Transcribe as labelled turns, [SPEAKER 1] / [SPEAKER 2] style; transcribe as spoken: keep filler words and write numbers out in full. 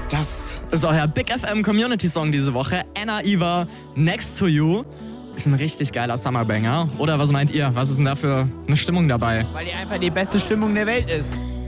[SPEAKER 1] Das ist euer Big F M Community Song diese Woche. Anna Eva, Next to You. Ist ein richtig geiler Summerbanger. Oder was meint ihr? Was ist denn da für eine Stimmung dabei?
[SPEAKER 2] Weil die einfach die beste Stimmung der Welt ist.